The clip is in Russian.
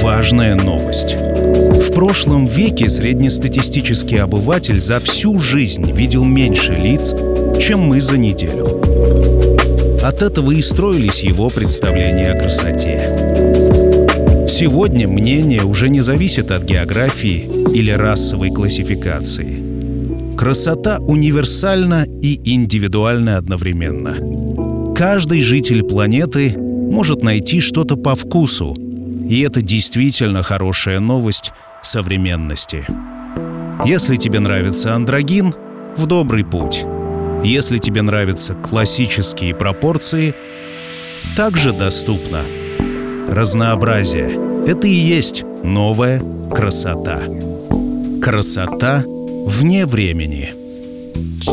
важная новость. В прошлом веке среднестатистический обыватель за всю жизнь видел меньше лиц, чем мы за неделю. От этого и строились его представления о красоте. Сегодня мнение уже не зависит от географии или расовой классификации. Красота универсальна и индивидуальна одновременно. Каждый житель планеты может найти что-то по вкусу, и это действительно хорошая новость современности. Если тебе нравится андрогин, в добрый путь. Если тебе нравятся классические пропорции, также доступно. Разнообразие — это и есть новая красота. Красота вне времени.